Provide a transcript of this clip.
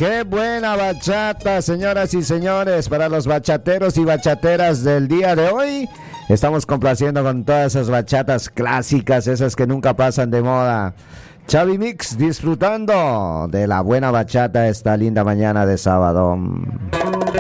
qué buena bachata, señoras y señores, para los bachateros y bachateras del día de hoy. Estamos complaciendo con todas esas bachatas clásicas, esas que nunca pasan de moda. Xavi Mix disfrutando de la buena bachata esta linda mañana de sábado.